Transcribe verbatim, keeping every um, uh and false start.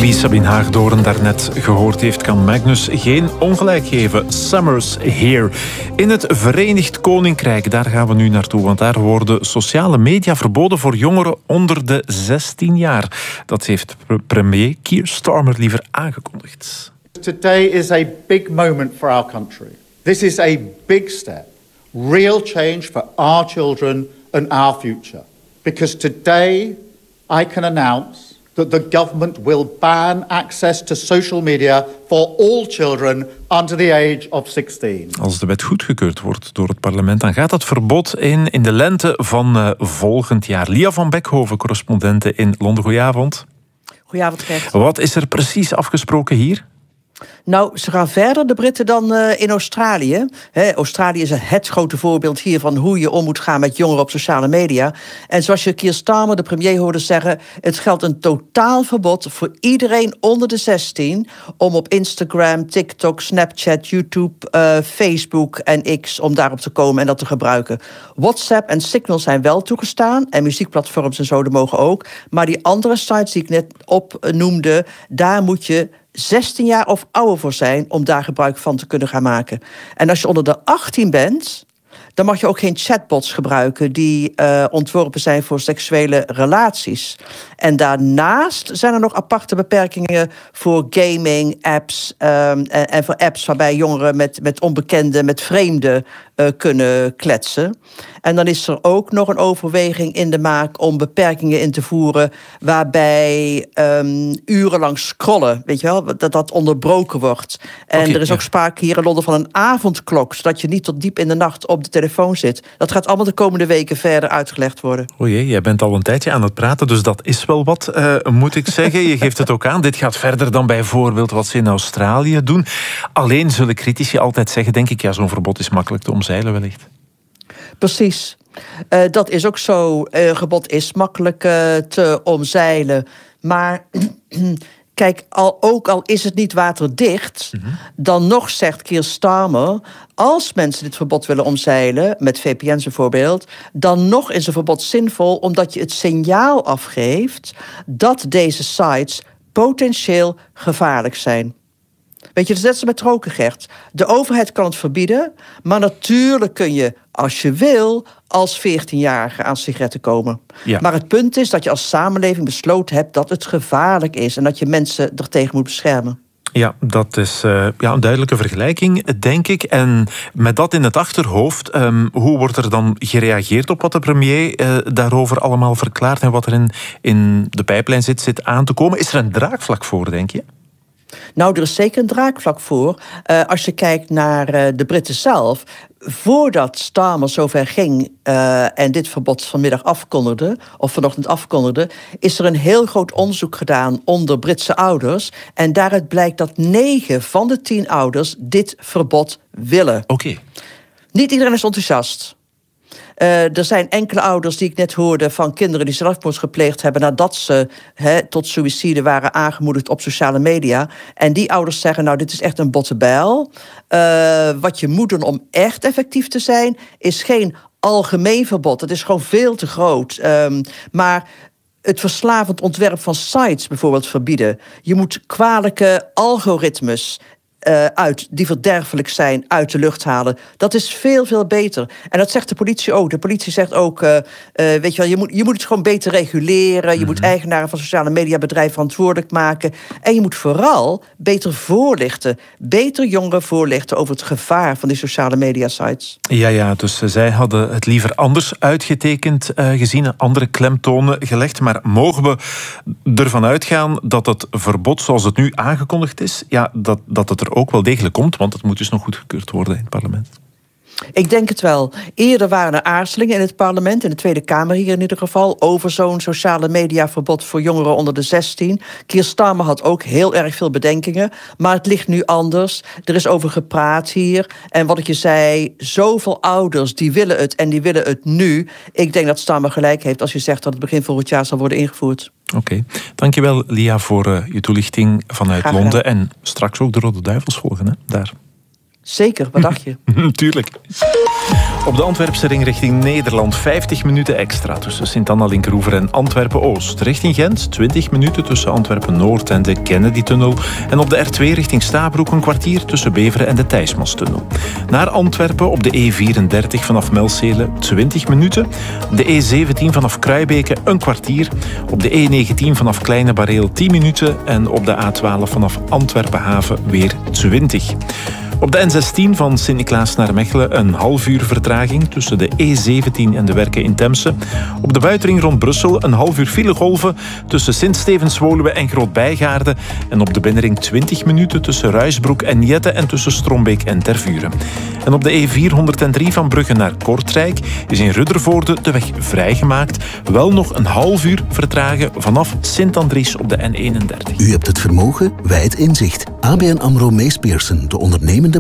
Wie Sabine Haagdoorn daarnet gehoord heeft, kan Magnus geen ongelijk geven. Summer's here. In het Verenigd Koninkrijk, daar gaan we nu naartoe, want daar worden sociale media verboden voor jongeren onder de zestien jaar. Dat heeft premier Keir Starmer liever aangekondigd. Today is a big moment for our country. This is a big step. Real change for our children and our future. Because today I can announce that the government will ban access to social media for all children under the age of sixteen. Als de wet goedgekeurd wordt door het parlement, dan gaat dat verbod in in de lente van uh, volgend jaar. Lia van Beckhoven, correspondente in Londen. Goedenavond. Goedenavond, Gert. Wat is er precies afgesproken hier? Nou, ze gaan verder, de Britten, dan uh, in Australië. He, Australië is het grote voorbeeld hier van hoe je om moet gaan met jongeren op sociale media. En zoals je Keir Starmer, de premier, hoorde zeggen, het geldt een totaal verbod voor iedereen onder de zestien om op Instagram, TikTok, Snapchat, YouTube, uh, Facebook en X om daarop te komen en dat te gebruiken. WhatsApp en Signal zijn wel toegestaan en muziekplatforms en zo, die mogen ook. Maar die andere sites die ik net opnoemde, daar moet je zestien jaar of ouder voor zijn om daar gebruik van te kunnen gaan maken. En als je onder de achttien bent, dan mag je ook geen chatbots gebruiken die uh, ontworpen zijn voor seksuele relaties. En daarnaast zijn er nog aparte beperkingen voor gaming, apps um, en, en voor apps waarbij jongeren met, met onbekenden, met vreemden uh, kunnen kletsen. En dan is er ook nog een overweging in de maak om beperkingen in te voeren waarbij um, urenlang scrollen, weet je wel, dat dat onderbroken wordt. En okay, er is ja. ook sprake hier in Londen van een avondklok, zodat je niet tot diep in de nacht op de telefoon zit. Dat gaat allemaal de komende weken verder uitgelegd worden. O jee, jij bent al een tijdje aan het praten, dus dat is wel wat, uh, moet ik zeggen. Je geeft het ook aan. Dit gaat verder dan bijvoorbeeld wat ze in Australië doen. Alleen zullen critici altijd zeggen, denk ik, ja, zo'n verbod is makkelijk te omzeilen wellicht. Precies. Uh, dat is ook zo. Een uh, gebod is makkelijk uh, te omzeilen. Maar kijk, al, ook al is het niet waterdicht, mm-hmm. dan nog zegt Keir Starmer, als mensen dit verbod willen omzeilen, met V P N's bijvoorbeeld, dan nog is een verbod zinvol omdat je het signaal afgeeft dat deze sites potentieel gevaarlijk zijn. Weet je, dat is net zo met roken, Gert. De overheid kan het verbieden, maar natuurlijk kun je, als je wil, als veertienjarige aan sigaretten komen. Ja. Maar het punt is dat je als samenleving besloten hebt dat het gevaarlijk is en dat je mensen er tegen moet beschermen. Ja, dat is uh, ja, een duidelijke vergelijking, denk ik. En met dat in het achterhoofd, um, hoe wordt er dan gereageerd op wat de premier uh, daarover allemaal verklaart en wat er in, in de pijplijn zit, zit aan te komen? Is er een draagvlak voor, denk je? Nou, er is zeker een draagvlak voor. Uh, als je kijkt naar uh, de Britten zelf, voordat Starmer zover ging uh, en dit verbod vanmiddag afkondigde, of vanochtend afkondigde, is er een heel groot onderzoek gedaan onder Britse ouders. En daaruit blijkt dat negen van de tien ouders dit verbod willen. Oké. Okay. Niet iedereen is enthousiast. Uh, er zijn enkele ouders die ik net hoorde van kinderen die zelfmoord gepleegd hebben nadat ze he, tot suïcide waren aangemoedigd op sociale media. En die ouders zeggen, nou, dit is echt een botte bijl. Uh, wat je moet doen om echt effectief te zijn, is geen algemeen verbod. Het is gewoon veel te groot. Um, maar het verslavend ontwerp van sites bijvoorbeeld verbieden. Je moet kwalijke algoritmes Uh, uit, die verderfelijk zijn, uit de lucht halen. Dat is veel, veel beter. En dat zegt de politie ook. De politie zegt ook, uh, uh, weet je wel, je moet, je moet het gewoon beter reguleren. Je mm-hmm. moet eigenaren van sociale mediabedrijven verantwoordelijk maken. En je moet vooral beter voorlichten. Beter jongeren voorlichten over het gevaar van die sociale media-sites. Ja, ja, dus uh, zij hadden het liever anders uitgetekend uh, gezien, andere klemtonen gelegd. Maar mogen we ervan uitgaan dat het verbod zoals het nu aangekondigd is, ja, dat, dat het er ook wel degelijk komt, want het moet dus nog goedgekeurd worden in het parlement? Ik denk het wel. Eerder waren er aarzelingen in het parlement, in de Tweede Kamer hier in ieder geval, over zo'n sociale mediaverbod voor jongeren onder de zestien. Keir Starmer had ook heel erg veel bedenkingen, maar het ligt nu anders. Er is over gepraat hier. En wat ik je zei, zoveel ouders die willen het en die willen het nu. Ik denk dat Starmer gelijk heeft als je zegt dat het begin volgend jaar zal worden ingevoerd. Oké, okay. Dankjewel Lia voor uh, je toelichting vanuit Londen. En straks ook de Rode Duivels volgen, hè? Daar. Zeker, wat dacht je? Tuurlijk. Op de Antwerpse ring richting Nederland vijftig minuten extra tussen Sint-Anna-Linkeroever en Antwerpen-Oost. Richting Gent twintig minuten tussen Antwerpen-Noord en de Kennedy-tunnel. En op de R twee richting Stabroek een kwartier tussen Beveren en de Thijsmastunnel. Naar Antwerpen op de E vierendertig vanaf Melcele twintig minuten. De E zeventien vanaf Kruibeke een kwartier. Op de E negentien vanaf Kleine Bareel tien minuten. En op de A twaalf vanaf Antwerpen-Haven weer twintig. Op de N zestien van Sint-Niklaas naar Mechelen een half uur vertraging tussen de E zeventien en de Werken in Temse. Op de buitenring rond Brussel een half uur filegolven tussen Sint-Stevens-Woluwe en Groot-Bijgaarde. En op de binnenring twintig minuten tussen Ruisbroek en Jette en tussen Strombeek en Tervuren. En op de E vierhonderddrie van Brugge naar Kortrijk is in Ruddervoorde de weg vrijgemaakt. Wel nog een half uur vertragen vanaf Sint-Andries op de N eenendertig. U hebt het vermogen, wij het inzicht. A B N AMRO Mees Pierson, de ondernemende